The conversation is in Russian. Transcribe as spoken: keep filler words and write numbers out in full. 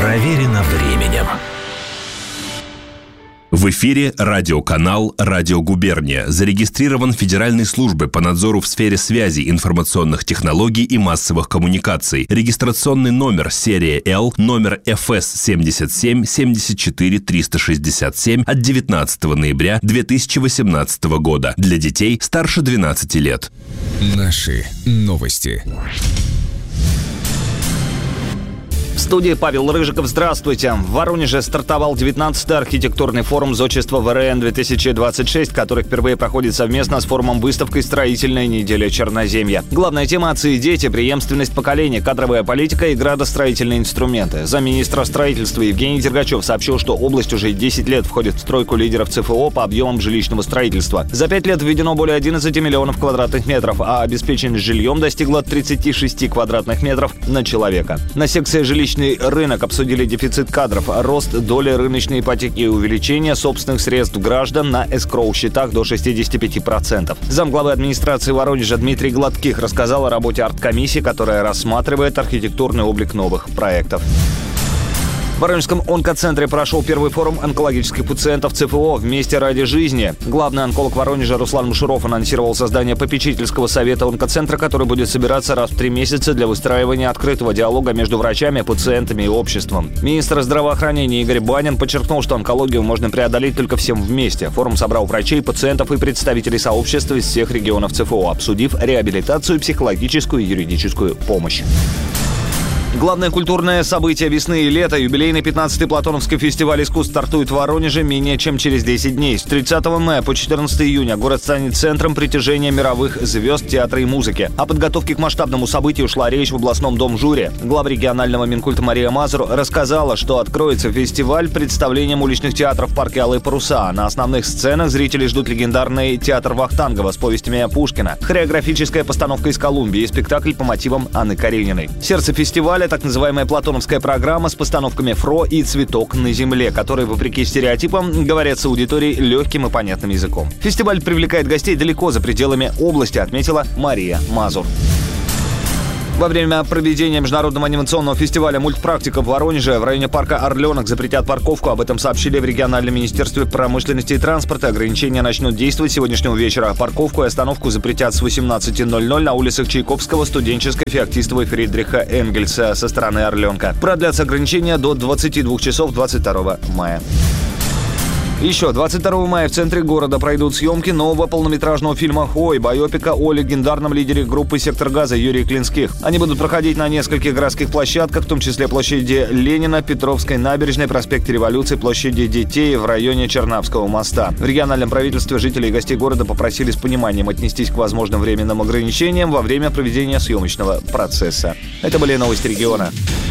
Проверено временем. В эфире радиоканал «Радио Губерния». Зарегистрирован Федеральной службой по надзору в сфере связи, информационных технологий и массовых коммуникаций. Регистрационный номер серия Л, номер эф эс семьдесят семь семьдесят четыре триста шестьдесят семь от девятнадцатого ноября две тысячи восемнадцатого года. Для детей старше двенадцати лет. Наши новости. В студии Павел Рыжиков. Здравствуйте. В Воронеже стартовал девятнадцатый архитектурный форум зодчества ВРН-две тысячи двадцать шесть, который впервые проходит совместно с форумом-выставкой «Строительная неделя Черноземья». Главная тема – отцы и дети, преемственность поколений, кадровая политика и градостроительные инструменты. Замминистра строительства Евгений Дергачев сообщил, что область уже десять лет входит в тройку лидеров ЦФО по объемам жилищного строительства. За пять лет введено более одиннадцати миллионов квадратных метров, а обеспеченность жильем достигла тридцати шести квадратных метров на человека. На секции «Жилищный рынок» обсудили дефицит кадров, рост доли рыночной ипотеки и увеличение собственных средств граждан на эскроу-счетах до шестидесяти пяти процентов. Замглавы администрации Воронежа Дмитрий Гладких рассказал о работе арт-комиссии, которая рассматривает архитектурный облик новых проектов. В Воронежском онкоцентре прошел первый форум онкологических пациентов ЦФО «Вместе ради жизни». Главный онколог Воронежа Руслан Мушуров анонсировал создание попечительского совета онкоцентра, который будет собираться раз в три месяца для выстраивания открытого диалога между врачами, пациентами и обществом. Министр здравоохранения Игорь Банин подчеркнул, что онкологию можно преодолеть только всем вместе. Форум собрал врачей, пациентов и представителей сообщества из всех регионов ЦФО, обсудив реабилитацию, психологическую и юридическую помощь. Главное культурное событие весны и лета, юбилейный пятнадцатый Платоновский фестиваль искусств, стартует в Воронеже менее чем через десять дней. С тридцатого мая по четырнадцатого июня город станет центром притяжения мировых звезд театра и музыки. О подготовке к масштабному событию шла речь в областном дом-жюри. Глава регионального Минкульта Мария Мазур рассказала, что откроется фестиваль представлением уличных театров в парке «Алые паруса». На основных сценах зрители ждут легендарный театр Вахтангова с повестями Пушкина, хореографическая постановка из Колумбии и спектакль по мотивам Анны Карениной. Сердце фестиваля — так называемая платоновская программа с постановками «Фро» и «Цветок на земле», которые, вопреки стереотипам, говорят с аудиторией легким и понятным языком. Фестиваль привлекает гостей далеко за пределами области, отметила Мария Мазур. Во время проведения международного анимационного фестиваля «Мультпрактика» в Воронеже в районе парка «Орленок» запретят парковку. Об этом сообщили в региональном министерстве промышленности и транспорта. Ограничения начнут действовать с сегодняшнего вечера. Парковку и остановку запретят с восемнадцати ноль-ноль на улицах Чайковского, Студенческой, Феоктистовой, Фридриха Энгельса со стороны Орленка. Продлятся ограничения до двадцати двух часов двадцать второго мая. Еще двадцать второго мая в центре города пройдут съемки нового полнометражного фильма «Хой», байопика о легендарном лидере группы «Сектор газа» Юрии Клинских. Они будут проходить на нескольких городских площадках, в том числе площади Ленина, Петровской набережной, проспекте Революции, площади Детей в районе Чернавского моста. В региональном правительстве жителей и гостей города попросили с пониманием отнестись к возможным временным ограничениям во время проведения съемочного процесса. Это были новости региона.